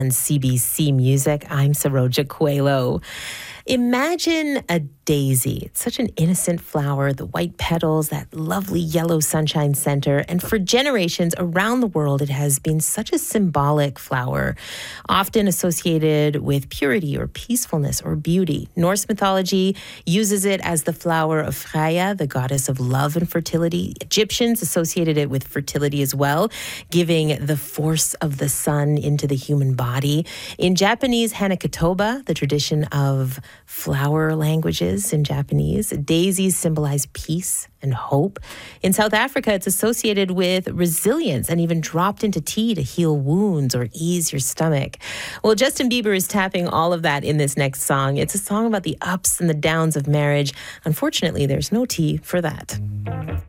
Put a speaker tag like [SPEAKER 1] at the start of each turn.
[SPEAKER 1] and CBC Music. I'm Saroja Coelho. Imagine a daisy. It's such an innocent flower, the white petals, that lovely yellow sunshine center. And for generations around the world, it has been such a symbolic flower, often associated with purity or peacefulness or beauty. Norse mythology uses it as the flower of Freya, the goddess of love and fertility. Egyptians associated it with fertility as well, giving the force of the sun into the human body. In Japanese Hanakatoba, the tradition of flower languages in Japanese, daisies symbolize peace and hope. In South Africa, it's associated with resilience and even dropped into tea to heal wounds or ease your stomach. Well, Justin Bieber is tapping all of that in this next song. It's a song about the ups and the downs of marriage. Unfortunately, there's no tea for that.